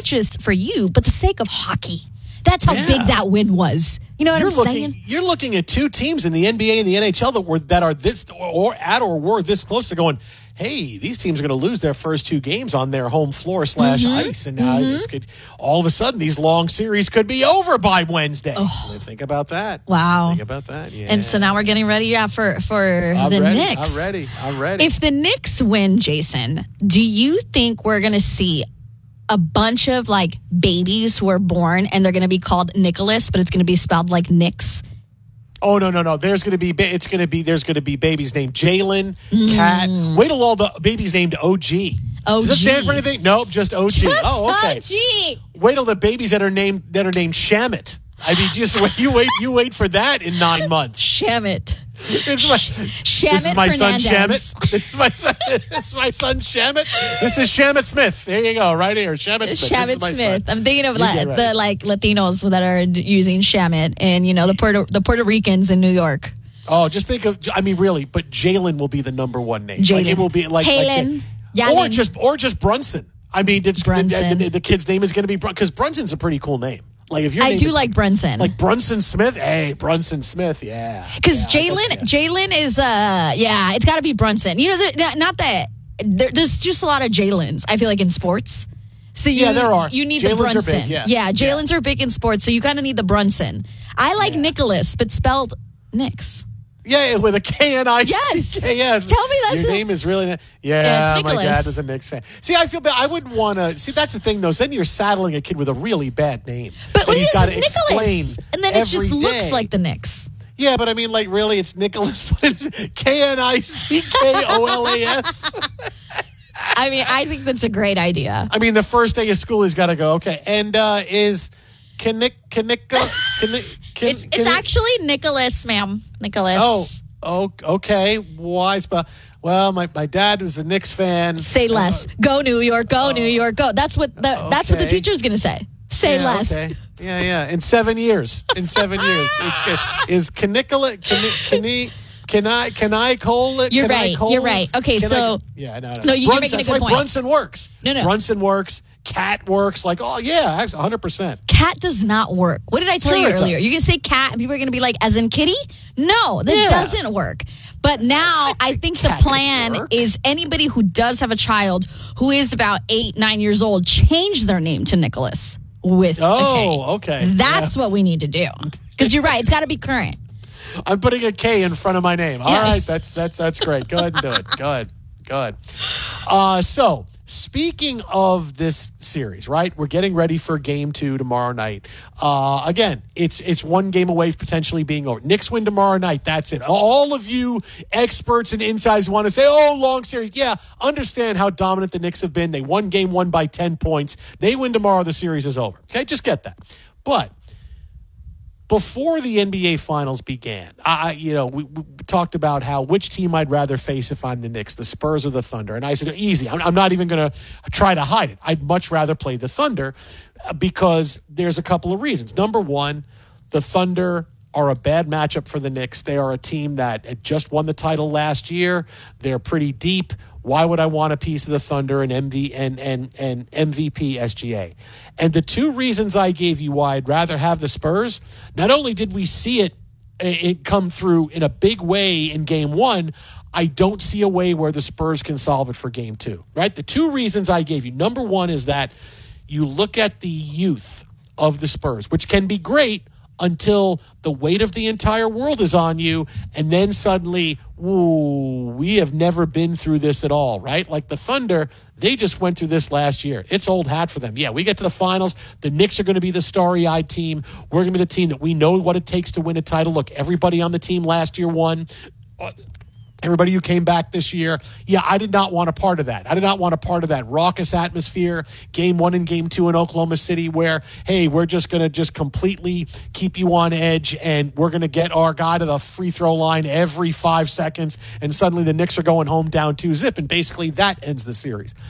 not just for you, but the sake of hockey. That's how big that win was. You know what I'm saying? You're looking at two teams in the NBA and the NHL that are this or were this close to going, hey, these teams are going to lose their first two games on their home floor / ice. And now all of a sudden, these long series could be over by Wednesday. Oh. Think about that. Wow. Think about that. Yeah. And so now we're getting ready for the Knicks. I'm ready. If the Knicks win, Jason, do you think we're going to see a bunch of like babies who are born and they're going to be called Nicholas, but it's going to be spelled like Knicks? Oh, no. There's going to be babies named Jalen, Kat. Wait till all the babies named OG. Does that stand for anything? Nope, just OG. Just okay. OG. Wait till the babies that are named Shamit. I mean, just you wait for that in 9 months. Shamit. This is my son Shamit. This is my son Shamit. This is Shamit Smith. There you go, right here, Shamit Smith. Shamit Smith. I'm thinking of the Latinos that are using Shamit, and the Puerto Ricans in New York. Oh, just think of. I mean, really, but Jalen will be the number one name. Jalen. Like it will be like Halen. Or just Brunson. I mean, Brunson. The kid's name is going to be because Brunson's a pretty cool name. Like if I do like Brunson. Like Brunson Smith. Hey, Brunson Smith. Yeah. Because Jalen is it's got to be Brunson. You know, not that there's just a lot of Jalens. I feel like in sports. So there are. You need Jalen's the Brunson. Are big, Jalens are big in sports, so you kind of need the Brunson. I like Nicholas, but spelled Knicks. Yeah, with a K-N-I-C-K. Yes. Tell me that's your name is really... Yeah, it's my dad is a Knicks fan. See, I feel bad. I wouldn't want to... See, that's the thing, though. Then you're saddling a kid with a really bad name. But what he's got to explain and then it just looks like the Knicks. Yeah, but I mean, like, really, it's Nicholas, but it's K-N-I-C-K-O-L-A-S. I mean, I think that's a great idea. I mean, the first day of school, he's got to go, okay, and is... It's actually Nicholas, ma'am. Nicholas. Oh, okay. Why? Well, my dad was a Knicks fan. Say less. Go New York. Go New York. Go. That's what the teacher's going to say. Say less. Okay. Yeah. In 7 years. It's good. Is Canicola? Can I call it? You're right. Okay, no. You're making a good point. Brunson works. No. Brunson works. Cat works. Like, 100%. Cat does not work. What did I tell you earlier? You're going to say cat and people are going to be like, as in kitty? No, that doesn't work. But now I think the plan is anybody who does have a child who is about 8-9 years old, change their name to Nicholas with a K. Okay. That's what we need to do. Because you're right. It's got to be current. I'm putting a K in front of my name. All right. That's great. Go ahead and do it. Go ahead. So, speaking of this series, right? We're getting ready for Game 2 tomorrow night. Again, it's one game away from potentially being over. Knicks win tomorrow night. That's it. All of you experts and insiders want to say, long series. Yeah, understand how dominant the Knicks have been. They won Game 1 by 10 points. They win tomorrow, the series is over. Okay, just get that. But before the NBA Finals began, we talked about which team I'd rather face if I'm the Knicks, the Spurs or the Thunder. And I said, easy. I'm not even going to try to hide it. I'd much rather play the Thunder because there's a couple of reasons. Number one, the Thunder are a bad matchup for the Knicks. They are a team that had just won the title last year. They're pretty deep. Why would I want a piece of the Thunder and MVP SGA? And the two reasons I gave you why I'd rather have the Spurs, not only did we see it come through in a big way in Game 1, I don't see a way where the Spurs can solve it for Game 2, right? The two reasons I gave you. Number one is that you look at the youth of the Spurs, which can be great until the weight of the entire world is on you, and then suddenly, we have never been through this at all, right? Like the Thunder, they just went through this last year. It's old hat for them. Yeah, we get to the finals. The Knicks are going to be the starry-eyed team. We're going to be the team that we know what it takes to win a title. Look, everybody on the team last year won. Everybody who came back this year, I did not want a part of that. I did not want a part of that raucous atmosphere, Game 1 and Game 2 in Oklahoma City where, hey, we're just going to just completely keep you on edge and we're going to get our guy to the free throw line every 5 seconds and suddenly the Knicks are going home down 2-0 and basically that ends the series.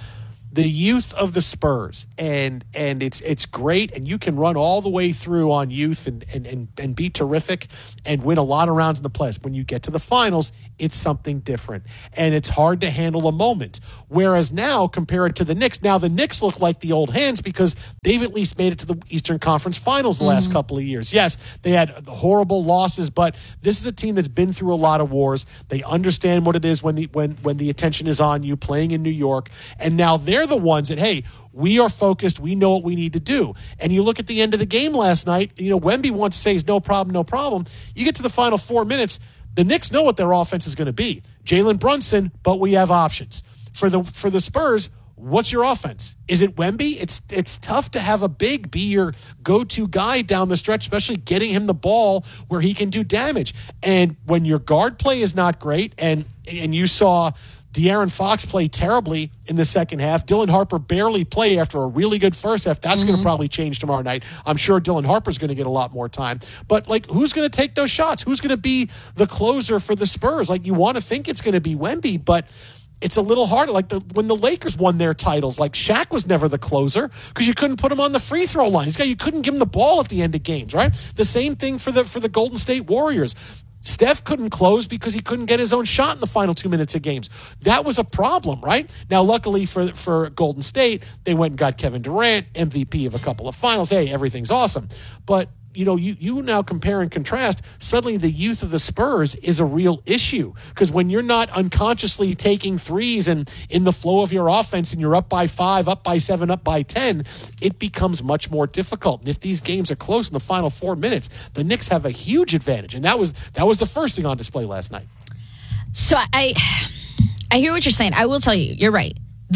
the youth of the Spurs, and it's great, and you can run all the way through on youth and be terrific and win a lot of rounds in the playoffs. When you get to the finals, it's something different, and it's hard to handle a moment. Whereas now, compared to the Knicks, now the Knicks look like the old hands because they've at least made it to the Eastern Conference Finals the last couple of years. Yes, they had horrible losses, but this is a team that's been through a lot of wars. They understand what it is when the attention is on you, playing in New York, and now they're the ones that, hey, we are focused. We know what we need to do. And you look at the end of the game last night, Wemby wants to say no problem, no problem. You get to the final 4 minutes, the Knicks know what their offense is going to be. Jalen Brunson, but we have options. For the Spurs, what's your offense? Is it Wemby? It's tough to have a big be your go-to guy down the stretch, especially getting him the ball where he can do damage. And when your guard play is not great, and you saw De'Aaron Fox play terribly in the second half. Dylan Harper barely played after a really good first half. That's going to probably change tomorrow night. I'm sure Dylan Harper's going to get a lot more time. But, who's going to take those shots? Who's going to be the closer for the Spurs? You want to think it's going to be Wemby, but it's a little harder. When the Lakers won their titles, Shaq was never the closer because you couldn't put him on the free throw line. You couldn't give him the ball at the end of games, right? The same thing for the Golden State Warriors. Steph couldn't close because he couldn't get his own shot in the final 2 minutes of games. That was a problem, right? Now, luckily for Golden State, they went and got Kevin Durant, MVP of a couple of finals. Hey, everything's awesome. But you now compare and contrast, suddenly the youth of the Spurs is a real issue because when you're not unconsciously taking threes and in the flow of your offense and you're up by 5, up by 7, up by 10, it becomes much more difficult. And if these games are close in the final 4 minutes, the Knicks have a huge advantage. And that was the first thing on display last night. So I hear what you're saying. I will tell you, you're right.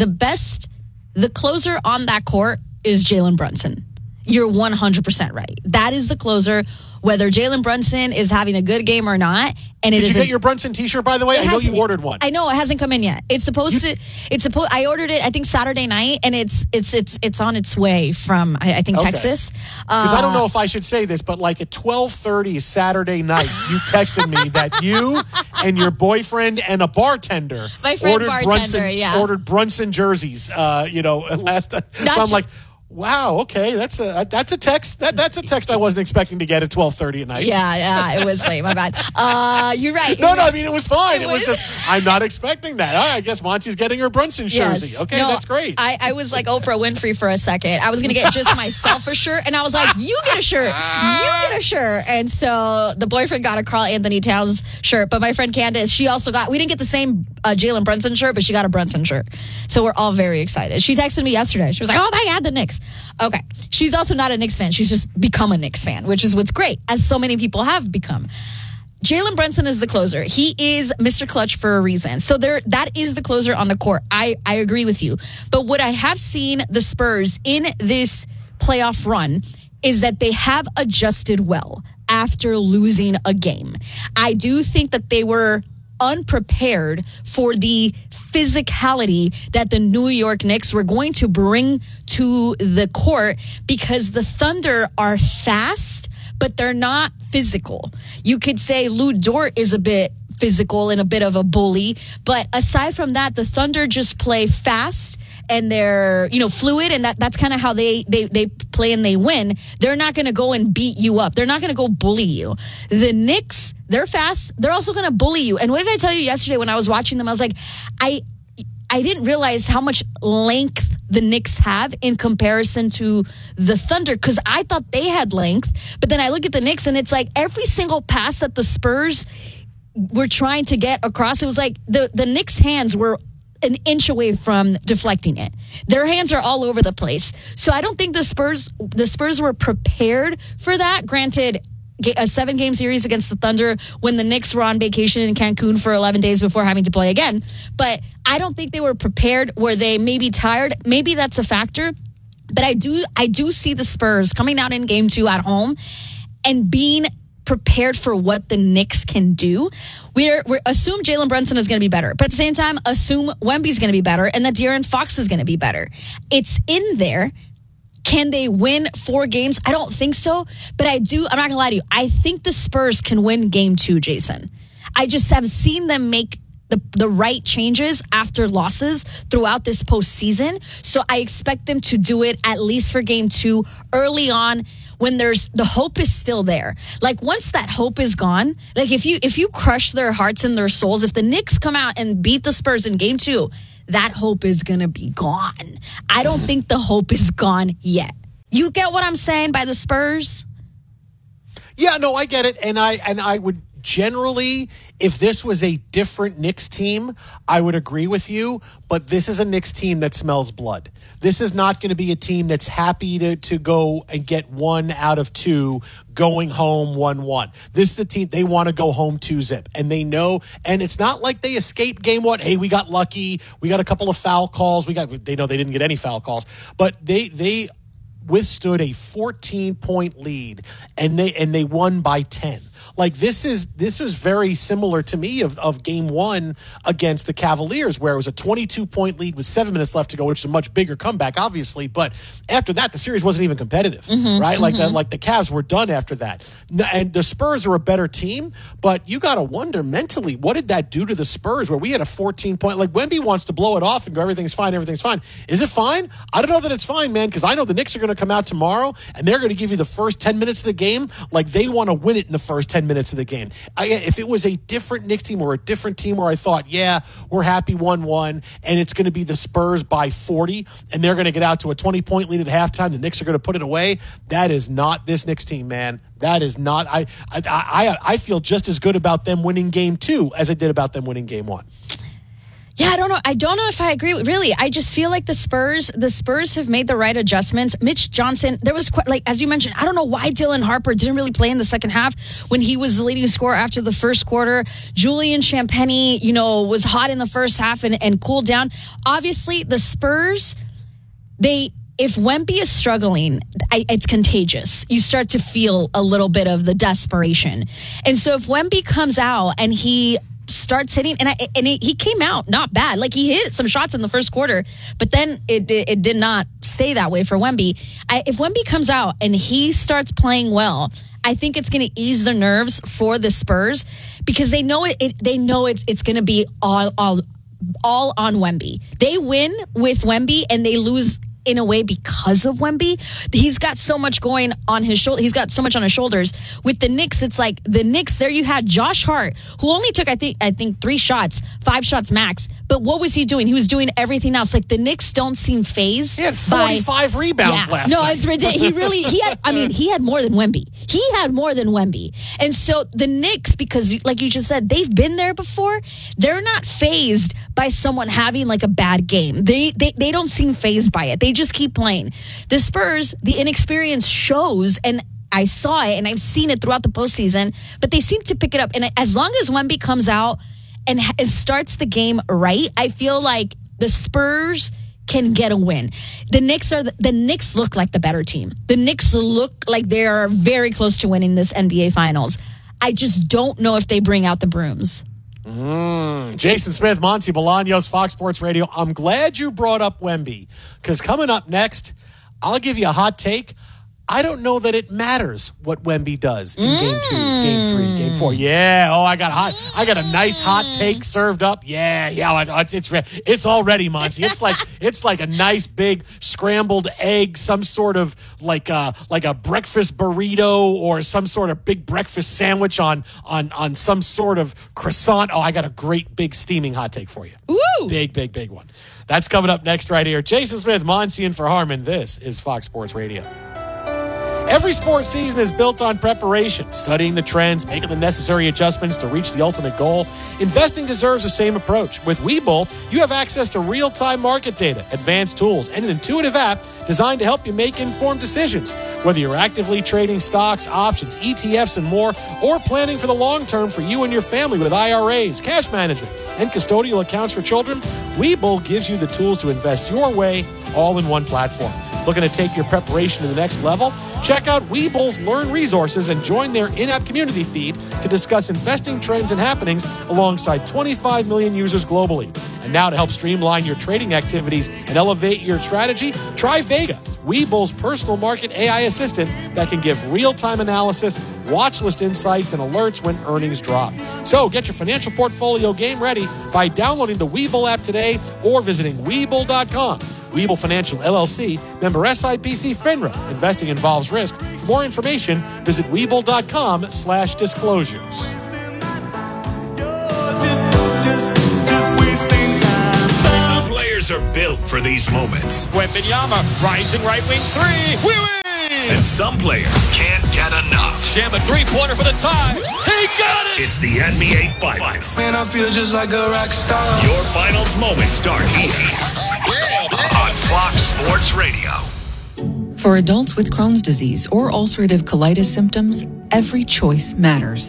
The closer on that court is Jalen Brunson. You're 100% right. That is the closer, whether Jalen Brunson is having a good game or not. And Did you get your Brunson T-shirt, by the way? I know you ordered one. I know it hasn't come in yet. I ordered it, I think Saturday night, and it's on its way from I think Texas. Because I don't know if I should say this, but at 12:30 Saturday night, you texted me that you and your boyfriend and a bartender ordered Brunson jerseys. Last. So I'm like, wow, okay, that's a text. That's a text I wasn't expecting to get at 12:30 at night. Yeah, it was late. My bad. You're right. No, I mean it was fine. It was just I'm not expecting that. I guess Monty's getting her Brunson jersey. Yes. Okay, that's great. I was like Oprah Winfrey for a second. I was gonna get just myself a shirt, and I was like, "You get a shirt, you get a shirt." And so the boyfriend got a Karl Anthony Towns shirt, but my friend Candace, she also got. We didn't get the same Jalen Brunson shirt, but she got a Brunson shirt. So we're all very excited. She texted me yesterday. She was like, "Oh my God, the Knicks." Okay. She's also not a Knicks fan. She's just become a Knicks fan, which is what's great, as so many people have become. Jalen Brunson is the closer. He is Mr. Clutch for a reason. So that is the closer on the court. I agree with you. But what I have seen the Spurs in this playoff run is that they have adjusted well after losing a game. I do think that they were unprepared for the physicality that the New York Knicks were going to bring to the court because the Thunder are fast, but they're not physical. You could say Lou Dort is a bit physical and a bit of a bully, but aside from that, the Thunder just play fast and they're, fluid, and that's kind of how they play and they win. They're not going to go and beat you up. They're not going to go bully you. The Knicks, they're fast. They're also going to bully you. And what did I tell you yesterday when I was watching them? I was like, I didn't realize how much length the Knicks have in comparison to the Thunder, because I thought they had length. But then I look at the Knicks, and it's like every single pass that the Spurs were trying to get across, it was like the Knicks' hands were an inch away from deflecting it. Their hands are all over the place. So I don't think the Spurs were prepared for that. Granted, a 7-game series against the Thunder when the Knicks were on vacation in Cancun for 11 days before having to play again. But I don't think they were prepared. Were they maybe tired? Maybe that's a factor. But I do see the Spurs coming out in game 2 at home and being prepared for what the Knicks can do. We assume Jalen Brunson is going to be better, but at the same time, assume Wemby's going to be better and that De'Aaron Fox is going to be better. It's in there. Can they win 4 games? I don't think so, but I'm not going to lie to you. I think the Spurs can win game 2, Jason. I just have seen them make the right changes after losses throughout this postseason. So I expect them to do it at least for game 2 early on, when the hope is still there. Like, once that hope is gone, like if you crush their hearts and their souls, if the Knicks come out and beat the Spurs in game 2, that hope is going to be gone. I don't think the hope is gone yet. You get what I'm saying by the Spurs? Yeah, no, I get it. And I would generally, if this was a different Knicks team, I would agree with you. But this is a Knicks team that smells blood. This is not going to be a team that's happy to go and get 1 out of 2 going home 1-1. This is a team, they want to go home 2-zip. And they know, and it's not like they escaped game 1. Hey, we got lucky. We got a couple of foul calls. They know they didn't get any foul calls. But they withstood a 14-point lead, and they won by 10. Like, this was very similar to me of game 1 against the Cavaliers, where it was a 22-point lead with 7 minutes left to go, which is a much bigger comeback, obviously. But after that, the series wasn't even competitive, right? Like the Cavs were done after that. And the Spurs are a better team, but you got to wonder mentally, what did that do to the Spurs, where we had a 14-point, like, Wemby wants to blow it off and go, everything's fine. Is it fine? I don't know that it's fine, man, because I know the Knicks are going to come out tomorrow and they're going to give you the first 10 minutes of the game like they want to win it in the first 10 minutes of the game. If it was a different Knicks team or a different team where I thought, yeah, we're happy 1-1 and it's going to be the Spurs by 40 and they're going to get out to a 20-point lead at halftime, the Knicks are going to put it away, that is not this Knicks team, man. That is not. I feel just as good about them winning game 2 as I did about them winning game 1. Yeah, I don't know. I don't know if I agree. Really, I just feel like the Spurs have made the right adjustments. Mitch Johnson, there was quite, like, as you mentioned, I don't know why Dylan Harper didn't really play in the second half when he was the leading scorer after the first quarter. Julian Champagnie, was hot in the first half and cooled down. Obviously, the Spurs, if Wemby is struggling, it's contagious. You start to feel a little bit of the desperation. And so if Wemby comes out and he starts hitting, and he came out not bad. Like, he hit some shots in the first quarter, but then it did not stay that way for Wemby. If Wemby comes out and he starts playing well, I think it's going to ease the nerves for the Spurs, because they know it's going to be all on Wemby. They win with Wemby and they lose in a way because of Wemby. He's got so much going on his shoulder. He's got so much on his shoulders. With the Knicks, it's like the Knicks, there you had Josh Hart, who only took, I think 3 shots, 5 shots max. But what was he doing? He was doing everything else. Like, the Knicks don't seem phased. He had 45 rebounds last night. No, it's ridiculous. He had more than Wemby. He had more than Wemby. And so the Knicks, because like you just said, they've been there before. They're not phased by someone having like a bad game. They don't seem phased by it. They just keep playing. The Spurs, the inexperience shows, and I saw it and I've seen it throughout the postseason, but they seem to pick it up. And as long as Wemby comes out and starts the game right, I feel like the Spurs can get a win. The Knicks look like the better team. The Knicks look like they are very close to winning this NBA Finals. I just don't know if they bring out the brooms. Jason Smith, Monty Bolaños, Fox Sports Radio. I'm glad you brought up Wemby, because coming up next, I'll give you a hot take. I don't know that it matters what Wemby does in game 2, game 3, game 4. Yeah, I got a nice hot take served up. Yeah, it's all ready, Monty. It's like a nice big scrambled egg, some sort of like a breakfast burrito or some sort of big breakfast sandwich on some sort of croissant. Oh, I got a great big steaming hot take for you. Woo! Big one. That's coming up next right here. Jason Smith, Monty, and for Harmon. This is Fox Sports Radio. Every sports season is built on preparation, studying the trends, making the necessary adjustments to reach the ultimate goal. Investing deserves the same approach. With Webull, you have access to real-time market data, advanced tools, and an intuitive app designed to help you make informed decisions. Whether you're actively trading stocks, options, ETFs, and more, or planning for the long term for you and your family with IRAs, cash management, and custodial accounts for children, Webull gives you the tools to invest your way, all in one platform. Looking to take your preparation to the next level? Check out Webull's Learn resources and join their in-app community feed to discuss investing trends and happenings alongside 25 million users globally. And now to help streamline your trading activities and elevate your strategy, try Vega, Webull's personal market AI assistant that can give real-time analysis, watch list insights, and alerts when earnings drop. So get your financial portfolio game ready by downloading the Webull app today or visiting Webull.com. Webull Financial LLC, member SIPC FINRA. Investing involves risk. For more information, visit Webull.com/disclosures. Some players are built for these moments. Wembanyama, rising right wing three. We win! And some players can't get enough. Jam a three-pointer for the tie. He got it! It's the NBA Finals. Man, I feel just like a rock star. Your finals moments start here on Fox Sports Radio. For adults with Crohn's disease or ulcerative colitis symptoms, every choice matters.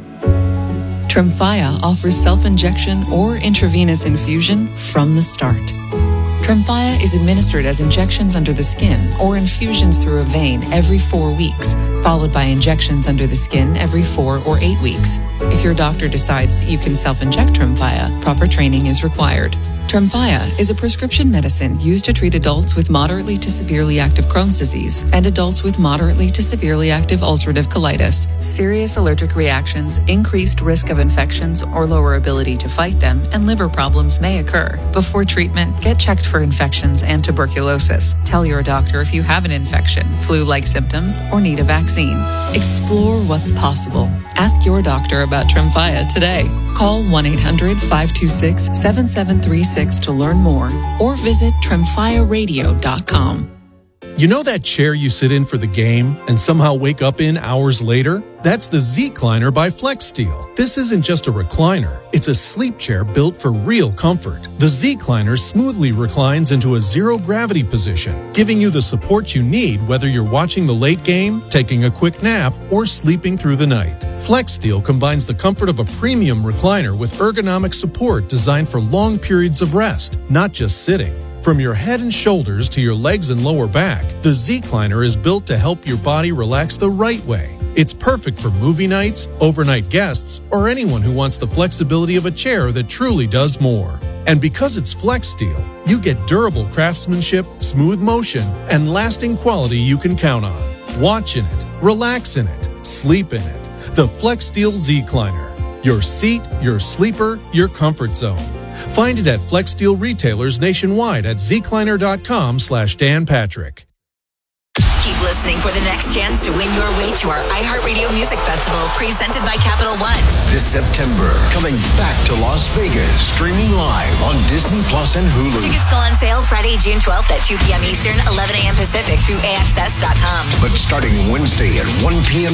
Tremfya offers self-injection or intravenous infusion from the start. Tremfya is administered as injections under the skin or infusions through a vein every 4 weeks, followed by injections under the skin every 4 or 8 weeks. If your doctor decides that you can self-inject Tremfya, proper training is required. Tremfya is a prescription medicine used to treat adults with moderately to severely active Crohn's disease and adults with moderately to severely active ulcerative colitis. Serious allergic reactions, increased risk of infections or lower ability to fight them, and liver problems may occur. Before treatment, get checked for infections and tuberculosis. Tell your doctor if you have an infection, flu-like symptoms, or need a vaccine. Explore what's possible. Ask your doctor about Tremfya today. Call 1-800-526-7736 to learn more or visit TremfyaRadio.com. You know that chair you sit in for the game and somehow wake up in hours later? That's the Z-Cliner by FlexSteel. This isn't just a recliner. It's a sleep chair built for real comfort. The Z-Cliner smoothly reclines into a zero-gravity position, giving you the support you need whether you're watching the late game, taking a quick nap, or sleeping through the night. FlexSteel combines the comfort of a premium recliner with ergonomic support designed for long periods of rest, not just sitting. From your head and shoulders to your legs and lower back, the Z-Cliner is built to help your body relax the right way. It's perfect for movie nights, overnight guests, or anyone who wants the flexibility of a chair that truly does more. And because it's FlexSteel, you get durable craftsmanship, smooth motion, and lasting quality you can count on. Watch in it, relax in it, sleep in it. The FlexSteel Z-Cliner. Your seat, your sleeper, your comfort zone. Find it at FlexSteel retailers nationwide at zcliner.com/Dan Patrick. Keep listening for the next chance to win your way to our iHeartRadio Music Festival presented by Capital One. This September, coming back to Las Vegas, streaming live on Disney Plus and Hulu. Tickets go on sale Friday, June 12th at 2 p.m. Eastern, 11 a.m. Pacific through AXS.com. But starting Wednesday at 1 p.m.